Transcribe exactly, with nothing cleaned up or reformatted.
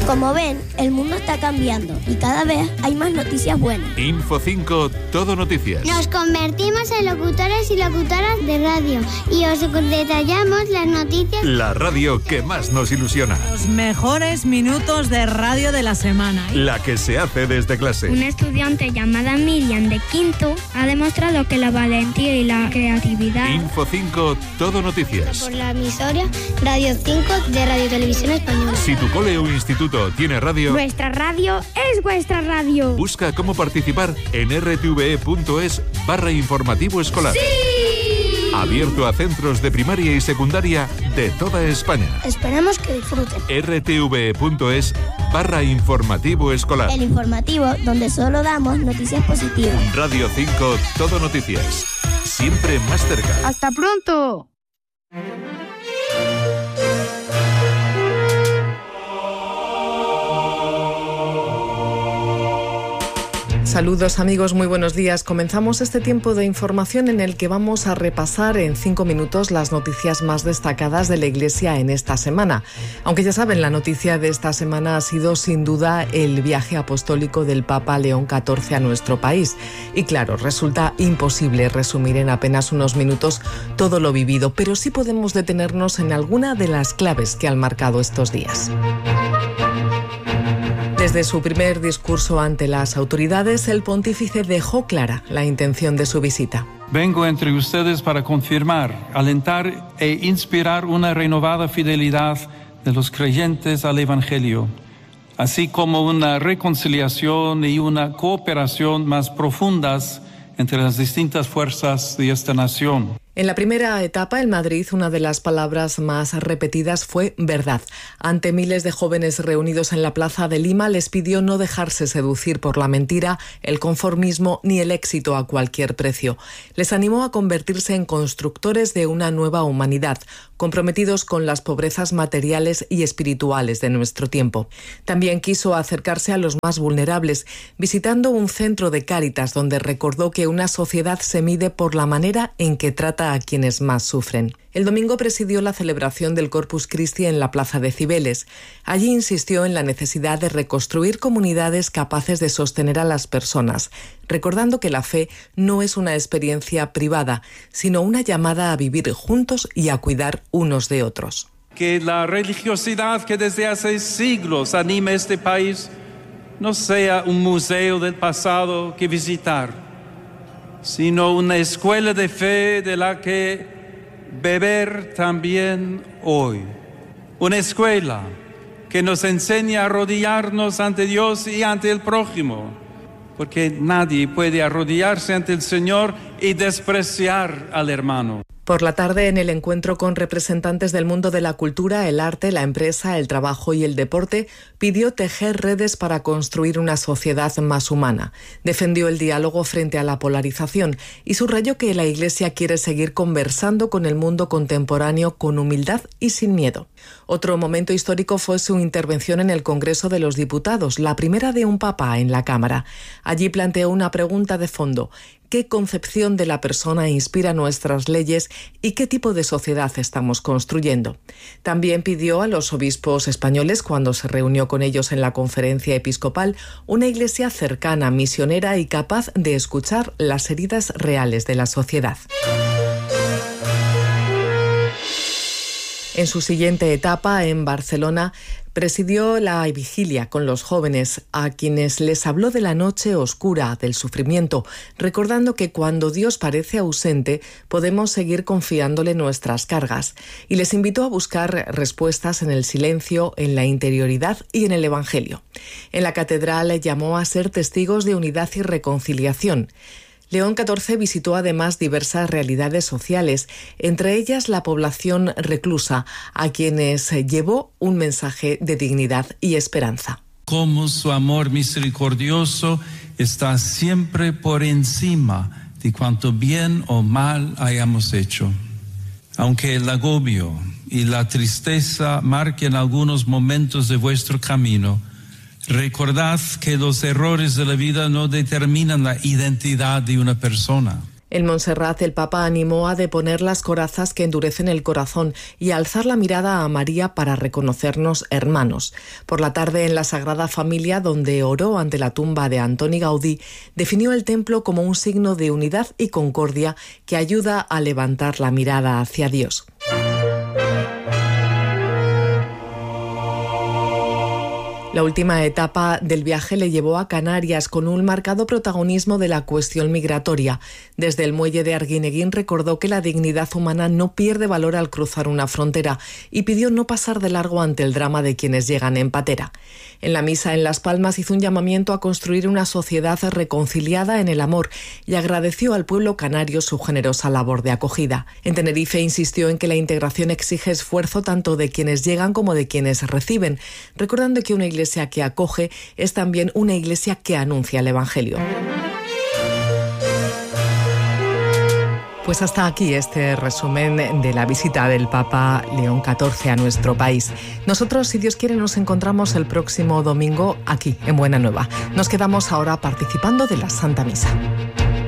Como ven, el mundo está cambiando y cada vez hay más noticias buenas. Info cinco, todo noticias. Nos convertimos en locutores y locutoras de radio y os detallamos las noticias. La radio que más nos ilusiona. Los mejores minutos de radio de la semana. ¿eh? La que se hace desde clase. Una estudiante llamada Miriam de quinto ha demostrado que la valentía y la creatividad. Info cinco, todo noticias. Por la emisora Radio cinco de Radio Televisión Española. Si tu cole o instituto tiene radio, Vuestra radio es vuestra radio. busca cómo participar en rtve.es barra informativo escolar. ¡Sí! Abierto a centros de primaria y secundaria de toda España. Esperamos que disfruten. rtve.es barra informativo escolar. El informativo donde solo damos noticias positivas. Radio cinco, todo noticias. Siempre más cerca. ¡Hasta pronto! Saludos amigos, muy buenos días. Comenzamos este tiempo de información en el que vamos a repasar en cinco minutos las noticias más destacadas de la Iglesia en esta semana. Aunque ya saben, la noticia de esta semana ha sido sin duda el viaje apostólico del Papa León catorce a nuestro país. Y claro, resulta imposible resumir en apenas unos minutos todo lo vivido, pero sí podemos detenernos en alguna de las claves que han marcado estos días. Desde su primer discurso ante las autoridades, el pontífice dejó clara la intención de su visita. Vengo entre ustedes para confirmar, alentar e inspirar una renovada fidelidad de los creyentes al Evangelio, así como una reconciliación y una cooperación más profundas entre las distintas fuerzas de esta nación. En la primera etapa, en Madrid, una de las palabras más repetidas fue verdad. Ante miles de jóvenes reunidos en la plaza de Lima, les pidió no dejarse seducir por la mentira, el conformismo ni el éxito a cualquier precio. Les animó a convertirse en constructores de una nueva humanidad, comprometidos con las pobrezas materiales y espirituales de nuestro tiempo. También quiso acercarse a los más vulnerables, visitando un centro de Cáritas donde recordó que una sociedad se mide por la manera en que trata a quienes más sufren. El domingo presidió la celebración del Corpus Christi en la plaza de Cibeles. Allí insistió en la necesidad de reconstruir comunidades capaces de sostener a las personas, recordando que la fe no es una experiencia privada, sino una llamada a vivir juntos y a cuidar unos de otros. Que la religiosidad que desde hace siglos anima este país no sea un museo del pasado que visitar, sino una escuela de fe de la que beber también hoy. Una escuela que nos enseña a arrodillarnos ante Dios y ante el prójimo, porque nadie puede arrodillarse ante el Señor y despreciar al hermano. Por la tarde, en el encuentro con representantes del mundo de la cultura, el arte, la empresa, el trabajo y el deporte, pidió tejer redes para construir una sociedad más humana. Defendió el diálogo frente a la polarización y subrayó que la Iglesia quiere seguir conversando con el mundo contemporáneo con humildad y sin miedo. Otro momento histórico fue su intervención en el Congreso de los Diputados, la primera de un papa en la Cámara. Allí planteó una pregunta de fondo: ¿qué concepción de la persona inspira nuestras leyes y qué tipo de sociedad estamos construyendo? También pidió a los obispos españoles, cuando se reunió con ellos en la conferencia episcopal, una iglesia cercana, misionera y capaz de escuchar las heridas reales de la sociedad. En su siguiente etapa, en Barcelona, presidió la vigilia con los jóvenes, a quienes les habló de la noche oscura, del sufrimiento, recordando que cuando Dios parece ausente, podemos seguir confiándole nuestras cargas, y les invitó a buscar respuestas en el silencio, en la interioridad y en el Evangelio. En la catedral llamó a ser testigos de unidad y reconciliación. León catorce visitó además diversas realidades sociales, entre ellas la población reclusa, a quienes llevó un mensaje de dignidad y esperanza. Como su amor misericordioso está siempre por encima de cuanto bien o mal hayamos hecho. Aunque el agobio y la tristeza marquen algunos momentos de vuestro camino, recordad que los errores de la vida no determinan la identidad de una persona. En Montserrat, el Papa animó a deponer las corazas que endurecen el corazón y a alzar la mirada a María para reconocernos hermanos. Por la tarde, en la Sagrada Familia, donde oró ante la tumba de Antoni Gaudí, definió el templo como un signo de unidad y concordia que ayuda a levantar la mirada hacia Dios. La última etapa del viaje le llevó a Canarias con un marcado protagonismo de la cuestión migratoria. Desde el muelle de Arguineguín recordó que la dignidad humana no pierde valor al cruzar una frontera y pidió no pasar de largo ante el drama de quienes llegan en patera. En la misa en Las Palmas hizo un llamamiento a construir una sociedad reconciliada en el amor y agradeció al pueblo canario su generosa labor de acogida. En Tenerife insistió en que la integración exige esfuerzo tanto de quienes llegan como de quienes reciben, recordando que una iglesia iglesia que acoge es también una iglesia que anuncia el Evangelio. Pues hasta aquí este resumen de la visita del Papa León catorce a nuestro país. Nosotros, si Dios quiere, nos encontramos el próximo domingo aquí, en Buena Nueva. Nos quedamos ahora participando de la Santa Misa.